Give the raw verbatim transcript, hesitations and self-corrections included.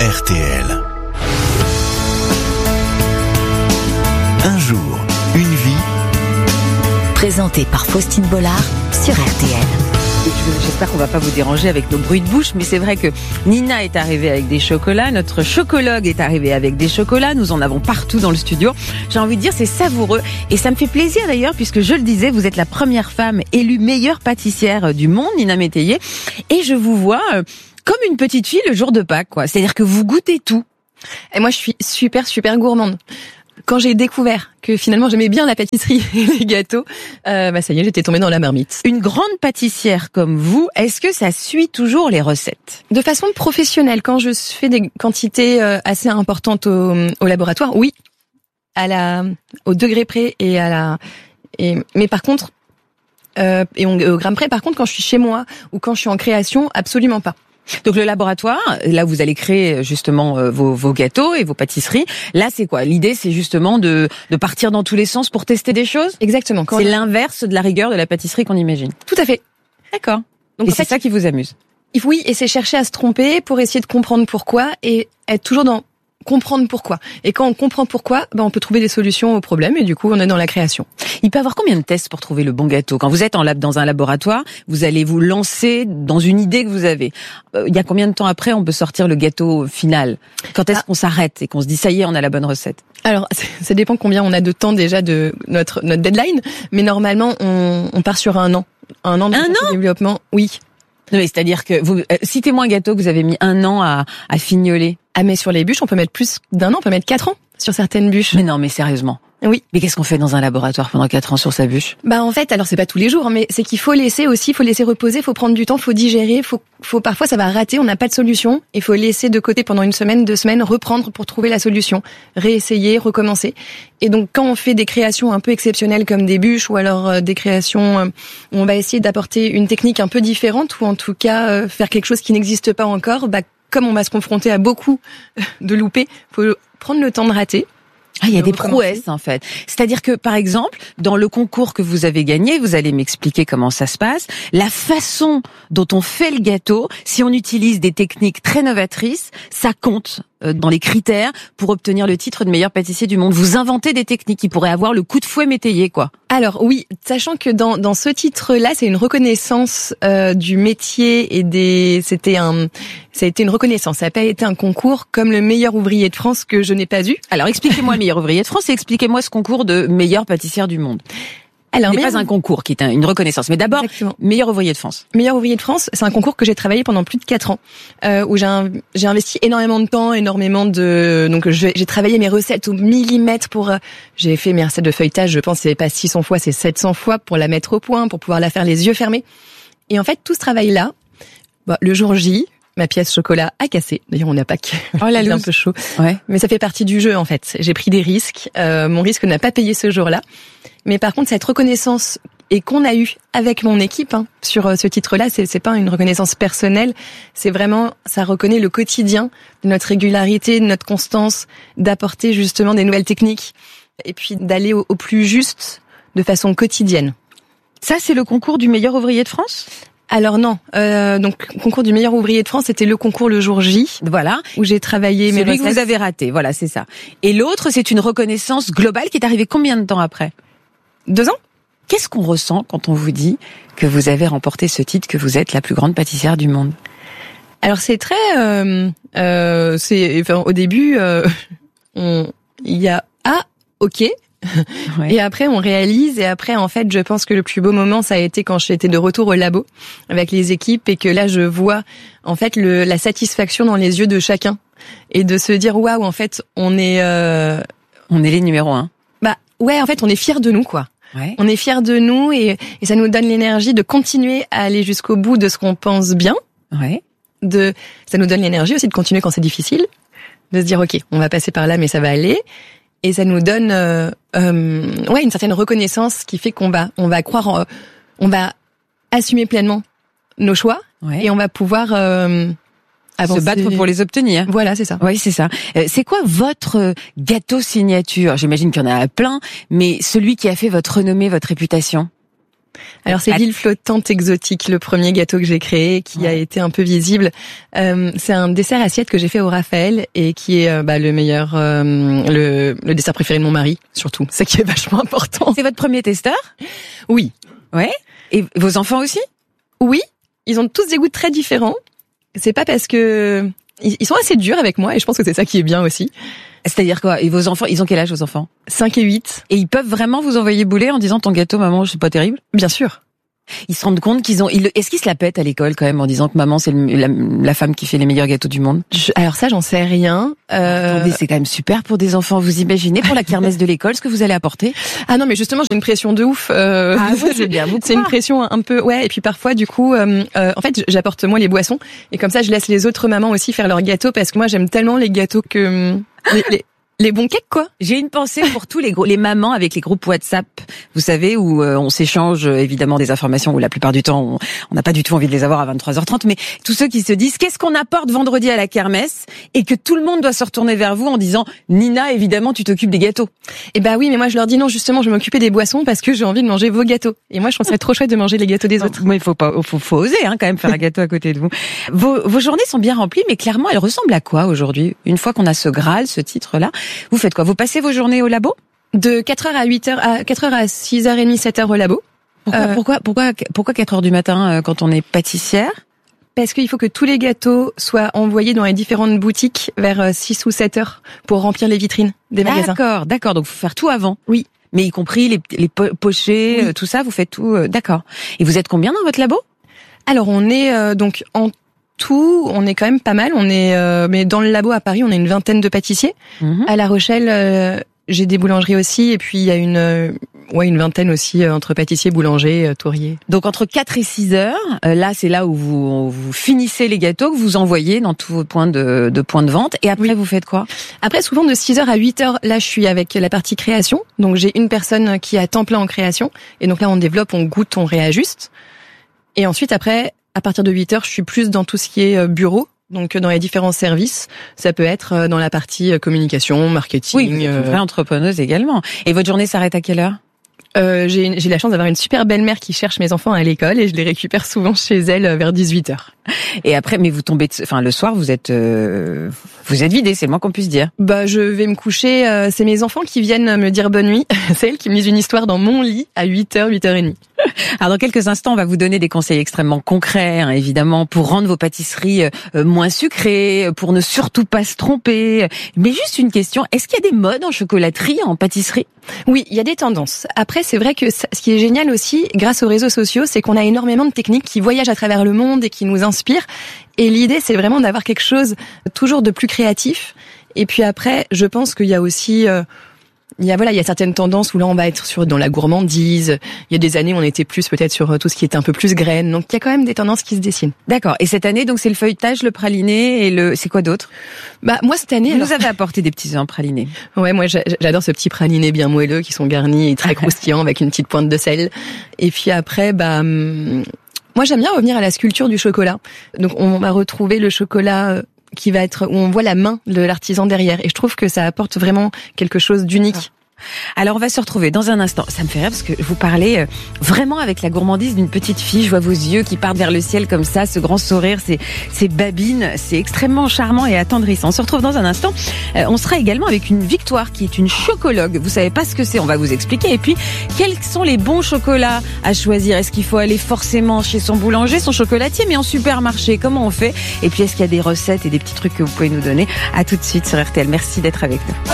R T L. Un jour, une vie. Présenté par Faustine Bollard sur R T L. J'espère qu'on va pas vous déranger avec nos bruits de bouche, mais c'est vrai que Nina est arrivée avec des chocolats, notre chocologue est arrivé avec des chocolats, nous en avons partout dans le studio. J'ai envie de dire, c'est savoureux et ça me fait plaisir d'ailleurs, puisque je le disais, vous êtes la première femme élue meilleure pâtissière du monde, Nina Métayer, et je vous vois euh, comme une petite fille le jour de Pâques, quoi. C'est-à-dire que vous goûtez tout. Et moi, je suis super, super gourmande. Quand j'ai découvert que finalement j'aimais bien la pâtisserie et les gâteaux, euh, bah ça y est, j'étais tombée dans la marmite. Une grande pâtissière comme vous, est-ce que ça suit toujours les recettes ? De façon professionnelle, quand je fais des quantités euh, assez importantes au, au laboratoire, oui, à la, au degré près et à la, et mais par contre, euh, et au, au gramme près, par contre, quand je suis chez moi ou quand je suis en création, absolument pas. Donc le laboratoire, là vous allez créer justement euh, vos, vos gâteaux et vos pâtisseries. Là c'est quoi ? L'idée c'est justement de, de partir dans tous les sens pour tester des choses ? Exactement. Quand c'est on... l'inverse de la rigueur de la pâtisserie qu'on imagine. Tout à fait. D'accord. Donc et c'est fait, ça qui vous amuse ? Oui, et c'est chercher à se tromper pour essayer de comprendre pourquoi et être toujours dans comprendre pourquoi. Et quand on comprend pourquoi, ben on peut trouver des solutions aux problèmes et du coup on est dans la création. Il peut y avoir combien de tests pour trouver le bon gâteau ? Quand vous êtes en lab, dans un laboratoire, vous allez vous lancer dans une idée que vous avez. Euh, il y a combien de temps après on peut sortir le gâteau final ? Quand est-ce ah. qu'on s'arrête et qu'on se dit ça y est, on a la bonne recette ? Alors ça dépend combien on a de temps déjà de notre notre deadline, mais normalement on, on part sur un an. Un an de un an développement, oui. Non, mais c'est-à-dire que vous euh, citez-moi un gâteau que vous avez mis un an à, à fignoler. Ah mais sur les bûches, on peut mettre plus d'un an, on peut mettre quatre ans sur certaines bûches. Mais non, mais sérieusement. Oui. Mais qu'est-ce qu'on fait dans un laboratoire pendant quatre ans sur sa bûche ? Bah en fait, alors c'est pas tous les jours, mais c'est qu'il faut laisser aussi, faut laisser reposer, faut prendre du temps, faut digérer, faut, faut parfois ça va rater, on n'a pas de solution, il faut laisser de côté pendant une semaine, deux semaines, reprendre pour trouver la solution, réessayer, recommencer. Et donc quand on fait des créations un peu exceptionnelles comme des bûches ou alors euh, des créations euh, où on va essayer d'apporter une technique un peu différente ou en tout cas euh, faire quelque chose qui n'existe pas encore, bah comme on va se confronter à beaucoup de loupés, faut prendre le temps de rater. Ah, il y a des prouesses en fait. C'est-à-dire que par exemple, dans le concours que vous avez gagné, vous allez m'expliquer comment ça se passe, la façon dont on fait le gâteau, si on utilise des techniques très novatrices, ça compte dans les critères pour obtenir le titre de meilleur pâtissier du monde. Vous inventez des techniques qui pourraient avoir le coup de fouet Métayer, quoi. Alors oui, sachant que dans dans ce titre-là, c'est une reconnaissance euh, du métier et des c'était un ça a été une reconnaissance, ça n'a pas été un concours comme le meilleur ouvrier de France que je n'ai pas eu. Alors expliquez-moi le meilleur ouvrier de France et expliquez-moi ce concours de meilleure pâtissière du monde. Alors, ce n'est pas un concours qui est une reconnaissance, mais d'abord, Exactement. meilleur ouvrier de France. Meilleur ouvrier de France, c'est un concours que j'ai travaillé pendant plus de quatre ans, euh, où j'ai, un, j'ai investi énormément de temps, énormément de... Donc j'ai, j'ai travaillé mes recettes au millimètre pour... Euh, j'ai fait mes recettes de feuilletage, je pense, c'est pas six cents fois, c'est sept cents fois pour la mettre au point, pour pouvoir la faire les yeux fermés. Et en fait, tout ce travail-là, bah, le jour J... Ma pièce chocolat a cassé. D'ailleurs, on n'a pas que oh, la c'est un peu chaud. Ouais. Mais ça fait partie du jeu, en fait. J'ai pris des risques. Euh, mon risque n'a pas payé ce jour-là. Mais par contre, cette reconnaissance et qu'on a eu avec mon équipe hein, sur euh, ce titre-là, c'est, c'est pas une reconnaissance personnelle. C'est vraiment, ça reconnaît le quotidien de notre régularité, de notre constance, d'apporter justement des nouvelles techniques et puis d'aller au, au plus juste de façon quotidienne. Ça, c'est le concours du meilleur ouvrier de France ? Alors non, euh, donc concours du meilleur ouvrier de France, c'était le concours le jour J, voilà, où j'ai travaillé mes recettes. Celui que vous avez raté, voilà, c'est ça. Et l'autre, c'est une reconnaissance globale qui est arrivée combien de temps après ? Deux ans. Qu'est-ce qu'on ressent quand on vous dit que vous avez remporté ce titre, que vous êtes la plus grande pâtissière du monde ? Alors c'est très, euh, euh, c'est enfin, au début, euh, on, il y a ah ok. Ouais. Et après, on réalise. Et après, en fait, je pense que le plus beau moment, ça a été quand j'étais de retour au labo avec les équipes et que là, je vois en fait le, la satisfaction dans les yeux de chacun et de se dire waouh, en fait, on est, euh... on est les numéros un. Bah ouais, en fait, on est fiers de nous, quoi. Ouais. On est fiers de nous et, et ça nous donne l'énergie de continuer à aller jusqu'au bout de ce qu'on pense bien. Ouais. De, ça nous donne l'énergie aussi de continuer quand c'est difficile, de se dire ok, on va passer par là, mais ça va aller. Et ça nous donne euh, euh, ouais une certaine reconnaissance qui fait qu'on va on va croire en, on va assumer pleinement nos choix ouais. et on va pouvoir euh, avancer. Se battre pour les obtenir. Voilà, c'est ça. Oui, c'est ça. Euh, c'est quoi votre gâteau signature ? J'imagine qu'il y en a plein, mais celui qui a fait votre renommée, votre réputation ? Alors c'est l'île flottante exotique, le premier gâteau que j'ai créé, qui ouais. a été un peu visible. Euh, c'est un dessert assiette que j'ai fait au Raphaël et qui est euh, bah, le meilleur, euh, le, le dessert préféré de mon mari, surtout. C'est qui est vachement important. C'est votre premier testeur ? Oui. Ouais. Et vos enfants aussi ? Oui. Ils ont tous des goûts très différents. C'est pas parce que ils sont assez durs avec moi et je pense que c'est ça qui est bien aussi. C'est-à-dire quoi ? Et vos enfants, ils ont quel âge vos enfants ? cinq et huit. Et ils peuvent vraiment vous envoyer bouler en disant ton gâteau maman, c'est pas terrible ? Bien sûr. Ils se rendent compte qu'ils ont. Ils, est-ce qu'ils se la pètent à l'école quand même en disant que maman c'est le, la, la femme qui fait les meilleurs gâteaux du monde ? Je, alors ça j'en sais rien. Euh... Attendez, c'est quand même super pour des enfants. Vous imaginez pour la kermesse de l'école ce que vous allez apporter ? Ah non mais justement j'ai une pression de ouf. Euh... Ah ouais, c'est bien. C'est une pression un peu ouais et puis parfois du coup euh, euh, en fait j'apporte moi les boissons et comme ça je laisse les autres mamans aussi faire leurs gâteaux parce que moi j'aime tellement les gâteaux que les, les... Les bons cakes, quoi. J'ai une pensée pour tous les gros, les mamans avec les groupes WhatsApp, vous savez, où euh, on s'échange euh, évidemment des informations, où la plupart du temps, on n'a pas du tout envie de les avoir à vingt-trois heures trente, mais tous ceux qui se disent, qu'est-ce qu'on apporte vendredi à la kermesse, et que tout le monde doit se retourner vers vous en disant, Nina, évidemment, tu t'occupes des gâteaux. Eh bah oui, mais moi je leur dis non, justement, je vais m'occuper des boissons parce que j'ai envie de manger vos gâteaux. Et moi, je trouve ça trop chouette de manger les gâteaux des autres. Mais il faut pas, faut, faut oser, hein, quand même, faire un gâteau à côté de vous. Vos, vos journées sont bien remplies, mais clairement, elles ressemblent à quoi aujourd'hui ? Une fois qu'on a ce Graal, ce titre-là, vous faites quoi ? Vous passez vos journées au labo ? De quatre heures à huit heures, à quatre heures à six heures trente, sept heures au labo. Pourquoi, euh, pourquoi, pourquoi, pourquoi quatre heures du matin euh, quand on est pâtissière ? Parce qu'il faut que tous les gâteaux soient envoyés dans les différentes boutiques vers six ou sept heures pour remplir les vitrines des magasins. D'accord, d'accord. Donc, faut faire tout avant. Oui. Mais y compris les, les po- pochés, oui. euh, tout ça, vous faites tout. Euh, d'accord. Et vous êtes combien dans votre labo ? Alors, on est euh, donc en tout, on est quand même pas mal. On est, euh, mais dans le labo à Paris, on a une vingtaine de pâtissiers. Mmh. À La Rochelle, euh, j'ai des boulangeries aussi, et puis il y a une, euh, ouais, une vingtaine aussi euh, entre pâtissiers, boulangers, euh, touriers. Donc entre quatre et six heures, euh, là c'est là où vous, vous finissez les gâteaux que vous envoyez dans tous vos points de, de points de vente. Et après, oui. Vous faites quoi ? Après, souvent de six heures à huit heures, là je suis avec la partie création. Donc j'ai une personne qui a temps plein en création, et donc là on développe, on goûte, on réajuste. Et ensuite après, à partir de huit heures, je suis plus dans tout ce qui est bureau, donc dans les différents services. Ça peut être dans la partie communication, marketing. Oui, vous êtes une vraie entrepreneuse également. Et votre journée s'arrête à quelle heure ? Euh, j'ai, j'ai la chance d'avoir une super belle-mère qui cherche mes enfants à l'école et je les récupère souvent chez elle vers dix-huit heures. Et après, mais vous tombez, de, enfin le soir, vous êtes, euh, vous êtes vidé, c'est le moins qu'on puisse dire. Bah, je vais me coucher. Euh, c'est mes enfants qui viennent me dire bonne nuit. C'est elles qui me lisent une histoire dans mon lit à huit heures, huit heures trente. Alors dans quelques instants, on va vous donner des conseils extrêmement concrets, hein, évidemment, pour rendre vos pâtisseries euh, moins sucrées, pour ne surtout pas se tromper. Mais juste une question, est-ce qu'il y a des modes en chocolaterie, en pâtisserie ? Oui, il y a des tendances. Après, c'est vrai que ce qui est génial aussi, grâce aux réseaux sociaux, c'est qu'on a énormément de techniques qui voyagent à travers le monde et qui nous inspirent. Et l'idée, c'est vraiment d'avoir quelque chose toujours de plus créatif. Et puis après, je pense qu'il y a aussi... Euh, Il y a voilà, il y a certaines tendances où là on va être sur dans la gourmandise. Il y a des années on était plus peut-être sur tout ce qui était un peu plus graines. Donc il y a quand même des tendances qui se dessinent. D'accord. Et cette année donc c'est le feuilletage, le praliné et le c'est quoi d'autre ? Bah moi cette année vous alors... nous avez apporté des petits œufs pralinés. Ouais, moi j'adore ce petit praliné bien moelleux qui sont garnis et très croustillants avec une petite pointe de sel. Et puis après bah moi j'aime bien revenir à la sculpture du chocolat. Donc on va retrouver le chocolat qui va être où on voit la main de l'artisan derrière et je trouve que ça apporte vraiment quelque chose d'unique. Alors on va se retrouver dans un instant. Ça me fait rire parce que vous parlez vraiment avec la gourmandise d'une petite fille. Je vois vos yeux qui partent vers le ciel comme ça, ce grand sourire, ces, ces babines, c'est extrêmement charmant et attendrissant. On se retrouve dans un instant. Euh, on sera également avec une Victoire qui est une chocologue. Vous savez pas ce que c'est, on va vous expliquer. Et puis, quels sont les bons chocolats à choisir ? Est-ce qu'il faut aller forcément chez son boulanger, son chocolatier, mais en supermarché ? Comment on fait ? Et puis, est-ce qu'il y a des recettes et des petits trucs que vous pouvez nous donner ? À tout de suite sur R T L. Merci d'être avec nous.